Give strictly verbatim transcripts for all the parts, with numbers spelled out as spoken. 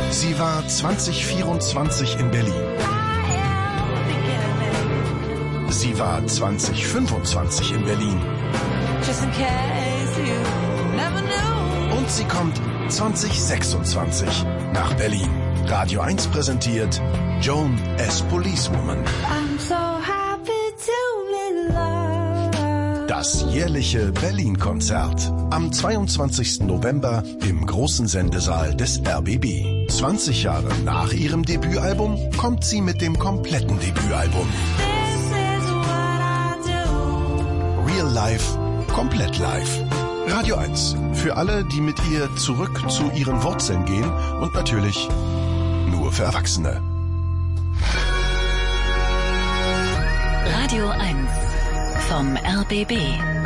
Sie war zwanzig vierundzwanzig in Berlin. Sie war zwanzig fünfundzwanzig in Berlin. Und sie kommt zwanzig sechsundzwanzig nach Berlin. Radio eins präsentiert Joan as Policewoman. Das jährliche Berlin-Konzert. Am zweiundzwanzigsten November im großen Sendesaal des R B B. zwanzig Jahre nach ihrem Debütalbum kommt sie mit dem kompletten Debütalbum. Real Life, komplett live. Radio eins. Für alle, die mit ihr zurück zu ihren Wurzeln gehen und natürlich nur für Erwachsene. Radio eins vom R B B.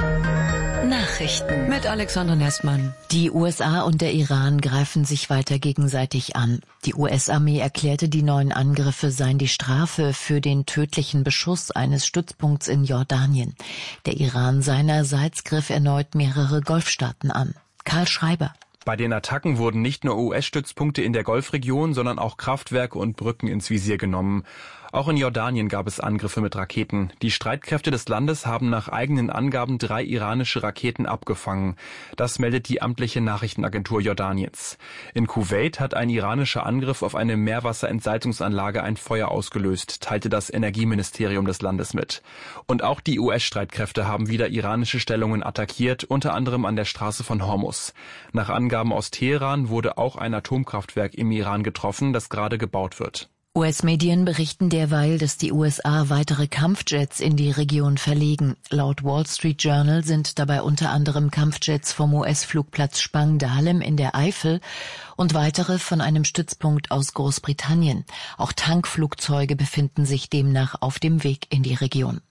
Nachrichten mit Alexander Nessmann. Die U S A und der Iran greifen sich weiter gegenseitig an. Die U S-Armee erklärte, die neuen Angriffe seien die Strafe für den tödlichen Beschuss eines Stützpunkts in Jordanien. Der Iran seinerseits griff erneut mehrere Golfstaaten an. Karl Schreiber. Bei den Attacken wurden nicht nur U S-Stützpunkte in der Golfregion, sondern auch Kraftwerke und Brücken ins Visier genommen. Auch in Jordanien gab es Angriffe mit Raketen. Die Streitkräfte des Landes haben nach eigenen Angaben drei iranische Raketen abgefangen. Das meldet die amtliche Nachrichtenagentur Jordaniens. In Kuwait hat ein iranischer Angriff auf eine Meerwasserentsalzungsanlage ein Feuer ausgelöst, teilte das Energieministerium des Landes mit. Und auch die U S-Streitkräfte haben wieder iranische Stellungen attackiert, unter anderem an der Straße von Hormuz. Nach Angaben aus Teheran wurde auch ein Atomkraftwerk im Iran getroffen, das gerade gebaut wird. U S-Medien berichten derweil, dass die U S A weitere Kampfjets in die Region verlegen. Laut Wall Street Journal sind dabei unter anderem Kampfjets vom U S-Flugplatz Spangdahlem in der Eifel und weitere von einem Stützpunkt aus Großbritannien. Auch Tankflugzeuge befinden sich demnach auf dem Weg in die Region.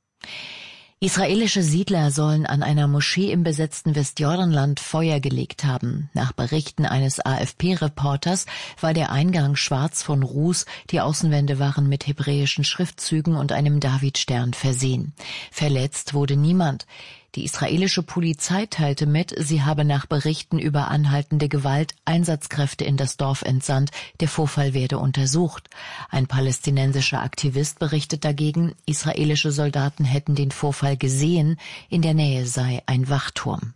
Israelische Siedler sollen an einer Moschee im besetzten Westjordanland Feuer gelegt haben. Nach Berichten eines A F P-Reporters war der Eingang schwarz von Ruß, die Außenwände waren mit hebräischen Schriftzügen und einem Davidstern versehen. Verletzt wurde niemand. Die israelische Polizei teilte mit, sie habe nach Berichten über anhaltende Gewalt Einsatzkräfte in das Dorf entsandt. Der Vorfall werde untersucht. Ein palästinensischer Aktivist berichtet dagegen, israelische Soldaten hätten den Vorfall gesehen. In der Nähe sei ein Wachturm.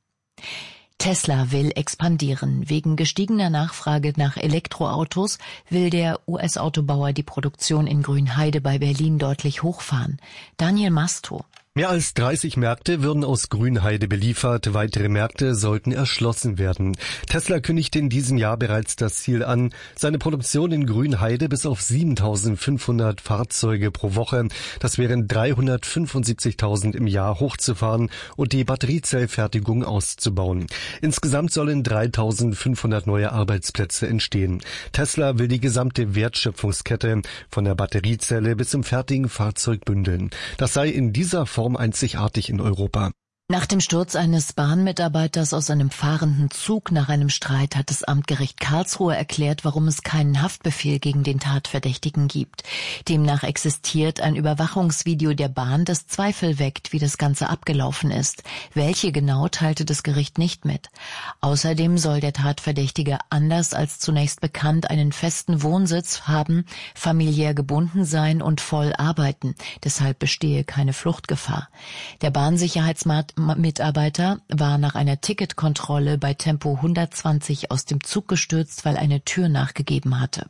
Tesla will expandieren. Wegen gestiegener Nachfrage nach Elektroautos will der U S-Autobauer die Produktion in Grünheide bei Berlin deutlich hochfahren. Daniel Masto. Mehr als dreißig Märkte würden aus Grünheide beliefert, weitere Märkte sollten erschlossen werden. Tesla kündigte in diesem Jahr bereits das Ziel an, seine Produktion in Grünheide bis auf siebentausendfünfhundert Fahrzeuge pro Woche, das wären dreihundertfünfundsiebzigtausend im Jahr, hochzufahren und die Batteriezellfertigung auszubauen. Insgesamt sollen dreitausendfünfhundert neue Arbeitsplätze entstehen. Tesla will die gesamte Wertschöpfungskette von der Batteriezelle bis zum fertigen Fahrzeug bündeln. Das sei in dieser Form einzigartig in Europa. Nach dem Sturz eines Bahnmitarbeiters aus einem fahrenden Zug nach einem Streit hat das Amtsgericht Karlsruhe erklärt, warum es keinen Haftbefehl gegen den Tatverdächtigen gibt. Demnach existiert ein Überwachungsvideo der Bahn, das Zweifel weckt, wie das Ganze abgelaufen ist. Welche genau, teilte das Gericht nicht mit. Außerdem soll der Tatverdächtige anders als zunächst bekannt einen festen Wohnsitz haben, familiär gebunden sein und voll arbeiten. Deshalb bestehe keine Fluchtgefahr. Der Bahnsicherheitsmitarbeiter war nach einer Ticketkontrolle bei Tempo hundertzwanzig aus dem Zug gestürzt, weil eine Tür nachgegeben hatte.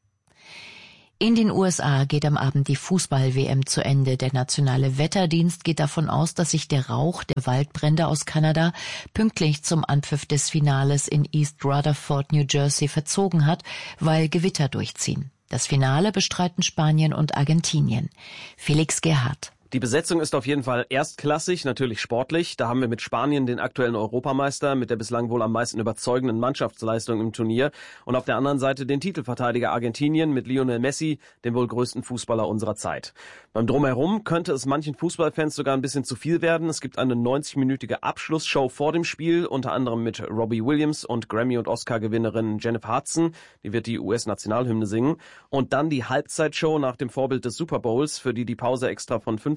In den U S A geht am Abend die Fußball-W M zu Ende. Der nationale Wetterdienst geht davon aus, dass sich der Rauch der Waldbrände aus Kanada pünktlich zum Anpfiff des Finales in East Rutherford, New Jersey verzogen hat, weil Gewitter durchziehen. Das Finale bestreiten Spanien und Argentinien. Felix Gerhardt. Die Besetzung ist auf jeden Fall erstklassig, natürlich sportlich. Da haben wir mit Spanien den aktuellen Europameister mit der bislang wohl am meisten überzeugenden Mannschaftsleistung im Turnier. Und auf der anderen Seite den Titelverteidiger Argentinien mit Lionel Messi, dem wohl größten Fußballer unserer Zeit. Beim Drumherum könnte es manchen Fußballfans sogar ein bisschen zu viel werden. Es gibt eine neunzig-minütige Abschlussshow vor dem Spiel, unter anderem mit Robbie Williams und Grammy- und Oscar-Gewinnerin Jennifer Hudson. Die wird die U S-Nationalhymne singen. Und dann die Halbzeitshow nach dem Vorbild des Super Bowls, für die die Pause extra von fünfzehn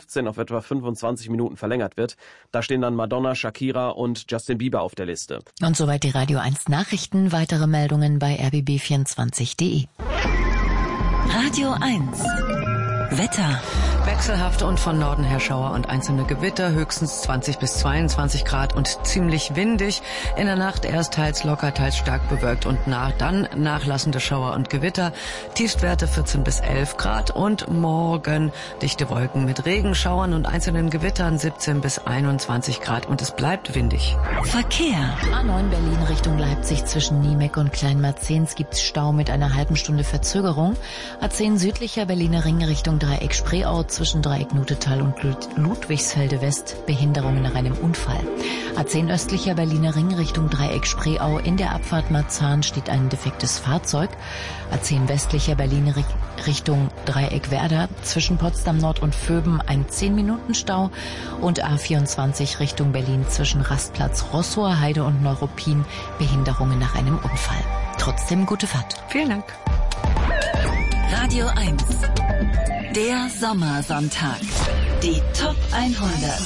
fünfzehn auf etwa fünfundzwanzig Minuten verlängert wird. Da stehen dann Madonna, Shakira und Justin Bieber auf der Liste. Und soweit die Radio eins Nachrichten. Weitere Meldungen bei r b b vierundzwanzig punkt d e. Radio eins Wetter. Wechselhaft und von Norden her Schauer und einzelne Gewitter, höchstens zwanzig bis zweiundzwanzig Grad und ziemlich windig. In der Nacht erst teils locker, teils stark bewölkt und nach, dann nachlassende Schauer und Gewitter. Tiefstwerte vierzehn bis elf Grad und morgen dichte Wolken mit Regenschauern und einzelnen Gewittern siebzehn bis einundzwanzig Grad und es bleibt windig. Verkehr. A neun Berlin Richtung Leipzig zwischen Niemeck und Kleinmarzens gibt's Stau mit einer halben Stunde Verzögerung. A zehn südlicher Berliner Ring Richtung Dreieck Spreeau zwischen Dreieck Nutetal und Ludwigsfelde West Behinderungen nach einem Unfall. A zehn östlicher Berliner Ring Richtung Dreieck Spreeau in der Abfahrt Marzahn steht ein defektes Fahrzeug. A zehn westlicher Berliner Richtung Dreieck Werder zwischen Potsdam Nord und Vöben ein zehn Minuten Stau und A vierundzwanzig Richtung Berlin zwischen Rastplatz Roßhoher Heide und Neuruppin Behinderungen nach einem Unfall. Trotzdem gute Fahrt. Vielen Dank. Radio eins. Der Sommersonntag. Die Top hundert.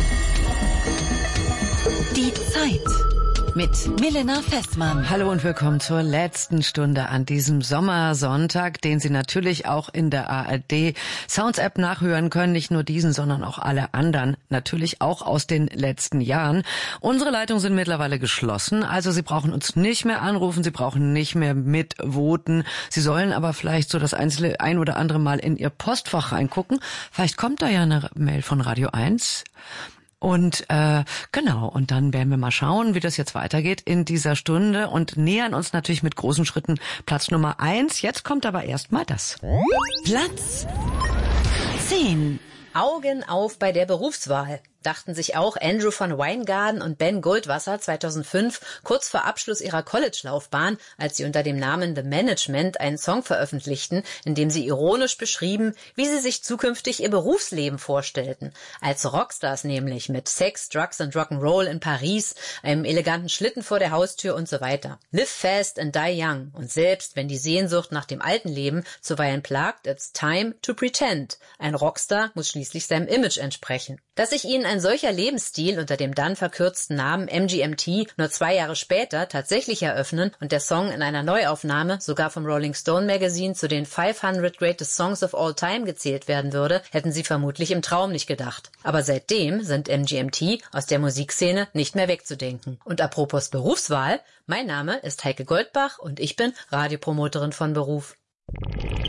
Die Zeit. Mit Milena Festmann. Hallo und willkommen zur letzten Stunde an diesem Sommersonntag, den Sie natürlich auch in der A R D Sounds App nachhören können. Nicht nur diesen, sondern auch alle anderen. Natürlich auch aus den letzten Jahren. Unsere Leitungen sind mittlerweile geschlossen. Also Sie brauchen uns nicht mehr anrufen. Sie brauchen nicht mehr mitvoten. Sie sollen aber vielleicht so das einzelne ein oder andere Mal in Ihr Postfach reingucken. Vielleicht kommt da ja eine Mail von Radio eins. Und äh, genau, und dann werden wir mal schauen, wie das jetzt weitergeht in dieser Stunde und nähern uns natürlich mit großen Schritten Platz Nummer eins. Jetzt kommt aber erstmal das. Platz zehn. Augen auf bei der Berufswahl, dachten sich auch Andrew von Weingarten und Ben Goldwasser zweitausendfünf kurz vor Abschluss ihrer College-Laufbahn, als sie unter dem Namen The Management einen Song veröffentlichten, in dem sie ironisch beschrieben, wie sie sich zukünftig ihr Berufsleben vorstellten. Als Rockstars nämlich, mit Sex, Drugs und Rock'n'Roll in Paris, einem eleganten Schlitten vor der Haustür und so weiter. Live fast and die young. Und selbst wenn die Sehnsucht nach dem alten Leben zuweilen plagt, it's time to pretend. Ein Rockstar muss schließlich seinem Image entsprechen. Dass sich ihnen ein solcher Lebensstil unter dem dann verkürzten Namen M G M T nur zwei Jahre später tatsächlich eröffnen und der Song in einer Neuaufnahme sogar vom Rolling Stone Magazine zu den fünfhundert Greatest Songs of All Time gezählt werden würde, hätten sie vermutlich im Traum nicht gedacht. Aber seitdem sind M G M T aus der Musikszene nicht mehr wegzudenken. Und apropos Berufswahl, mein Name ist Heike Goldbach und ich bin Radiopromoterin von Beruf.